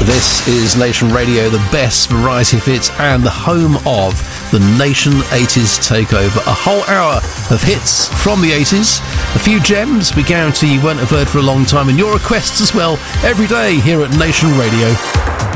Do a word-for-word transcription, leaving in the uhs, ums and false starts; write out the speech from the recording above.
This is Nation Radio, the best variety of hits and the home of the Nation eighties Takeover. A whole hour of hits from the eighties, a few gems we guarantee you won't have heard for a long time, and your requests as well, every day here at Nation Radio.